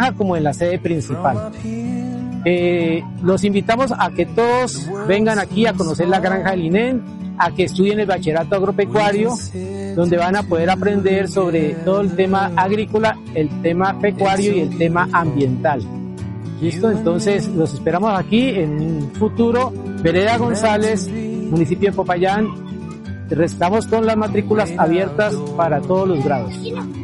caja como en la sede principal. Los invitamos a que todos vengan aquí a conocer la granja del INEN, a que estudien el bachillerato agropecuario, donde van a poder aprender sobre todo el tema agrícola, el tema pecuario y el tema ambiental. ¿Listo? Entonces los esperamos aquí en un futuro. Vereda González, municipio de Popayán. Estamos con las matrículas abiertas para todos los grados.